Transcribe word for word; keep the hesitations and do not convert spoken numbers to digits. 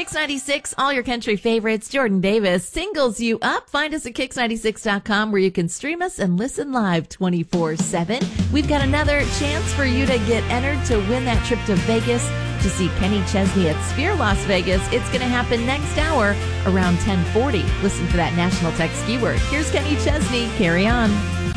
Kix ninety-six, all your country favorites. Jordan Davis singles you up. Find us at kix ninety-six dot com where you can stream us and listen live twenty-four seven. We've got another chance for you to get entered to win that trip to Vegas to see Kenny Chesney at Sphere Las Vegas. It's going to happen next hour around ten forty. Listen for that national text keyword. Here's Kenny Chesney. Carry on.